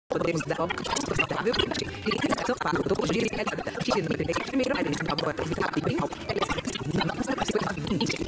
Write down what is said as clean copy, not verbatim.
podemos dar uma confortável utilização para topologia realizada. Primeiro, a bem alto. Nossa pessoa 20.